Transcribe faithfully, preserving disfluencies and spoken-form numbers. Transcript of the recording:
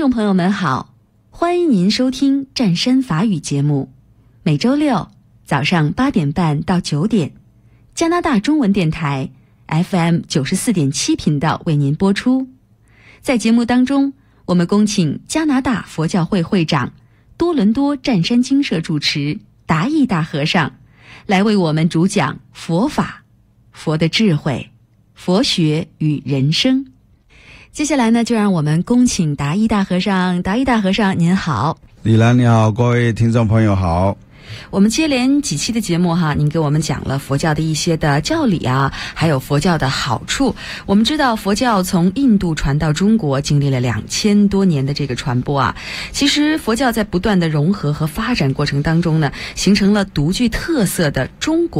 众朋友们好，欢迎您收听湛山法语节目，每周六早上八点半到九点，加拿大中文电台 F M 九十四点七频道为您播出。在节目当中，我们恭请加拿大佛教会会长、多伦多湛山精舍主持达义大和尚来为我们主讲佛法、佛的智慧、佛学与人生。接下来呢，就让我们恭请达义大和尚。达义大和尚您好。 李兰你好，各位听众朋友好。 我们接连几期的节目哈，您给我们讲了佛教的一些的教理啊，还有佛教的好处。我们知道佛教从印度传到中国，经历了两千多年的这个传播啊。其实佛教在不断的融合和发展过程当中呢，形成了独具特色的中国